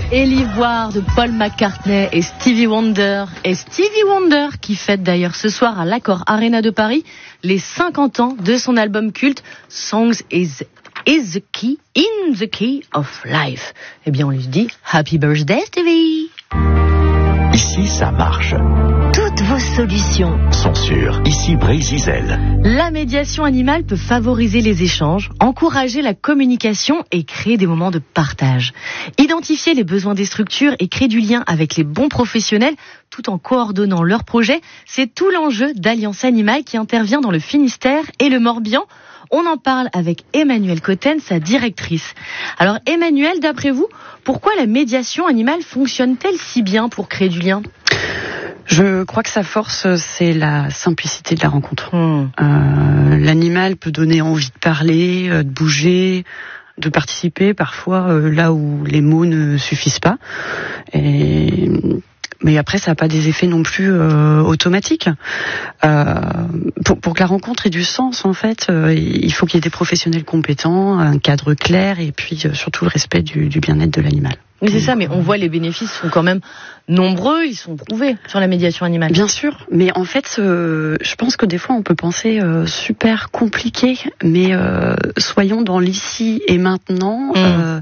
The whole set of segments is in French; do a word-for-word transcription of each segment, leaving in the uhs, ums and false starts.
Et l'ivoire de Paul McCartney et Stevie Wonder. Et Stevie Wonder qui fête d'ailleurs ce soir à l'Accor Arena de Paris les cinquante ans de son album culte Songs is, is the key, in the key of life. Eh bien on lui dit Happy Birthday Stevie. Ici ça marche. Toutes vos solutions sont sûres. Ici Brésil. La médiation animale peut favoriser les échanges, encourager la communication et créer des moments de partage. Identifier les besoins des structures et créer du lien avec les bons professionnels tout en coordonnant leurs projets, c'est tout l'enjeu d'Alliance Animale qui intervient dans le Finistère et le Morbihan. On en parle avec Emmanuelle Cotten, sa directrice. Alors Emmanuelle, d'après vous, pourquoi la médiation animale fonctionne-t-elle si bien pour créer du lien ? Je crois que sa force, c'est la simplicité de la rencontre. Mmh. Euh, l'animal peut donner envie de parler, de bouger, de participer, parfois euh, là où les mots ne suffisent pas. Et... Mais après, ça n'a pas des effets non plus euh, automatiques. Euh, pour, pour que la rencontre ait du sens, en fait, euh, il faut qu'il y ait des professionnels compétents, un cadre clair et puis euh, surtout le respect du, du bien-être de l'animal. Oui, c'est ça, mais on voit les bénéfices sont quand même nombreux, ils sont prouvés sur la médiation animale. Bien sûr, mais en fait, euh, je pense que des fois on peut penser euh, super compliqué, mais euh, soyons dans l'ici et maintenant. Mmh. Euh,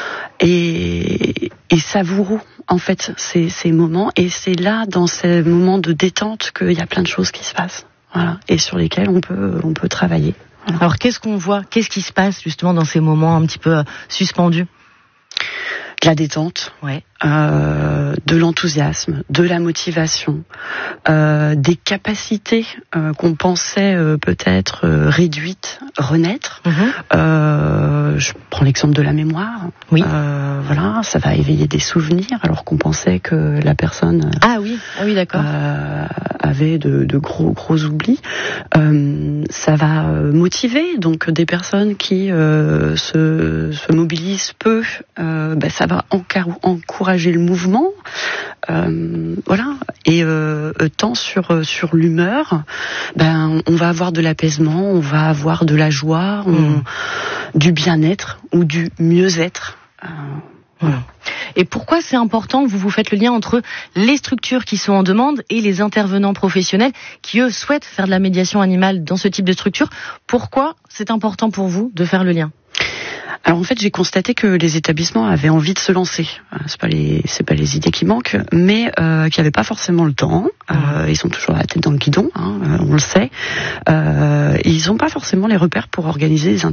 et, et savourons en fait ces, ces moments, et c'est là dans ces moments de détente qu'il y a plein de choses qui se passent, voilà, et sur lesquelles on peut on peut travailler. Voilà. Alors qu'est-ce qu'on voit, qu'est-ce qui se passe justement dans ces moments un petit peu euh, suspendus? De la détente, ouais. euh, de l'enthousiasme, de la motivation, euh, des capacités euh, qu'on pensait euh, peut-être euh, réduites, renaître. Mmh. Euh, je prends l'exemple de la mémoire. Oui. Euh, voilà, ça va éveiller des souvenirs alors qu'on pensait que la personne. Ah oui, ah oui, d'accord. Euh, avait de, de gros gros oublis. Euh, ça va motiver donc des personnes qui euh, se, se mobilisent peu. Euh, ben, ça va encourager le mouvement, euh, voilà. Et euh, tant sur sur l'humeur, ben on va avoir de l'apaisement, on va avoir de la joie, on, mmh. du bien-être ou du mieux-être. Euh, voilà. Mmh. Et pourquoi c'est important que vous vous faites le lien entre les structures qui sont en demande et les intervenants professionnels qui, eux, souhaitent faire de la médiation animale dans ce type de structure? Pourquoi c'est important pour vous de faire le lien? Alors en fait, j'ai constaté que les établissements avaient envie de se lancer. C'est pas les, c'est pas les idées qui manquent, mais euh, qui n'avaient pas forcément le temps. Euh, ils sont toujours la tête dans le guidon, hein, on le sait. Euh, ils n'ont pas forcément les repères pour organiser des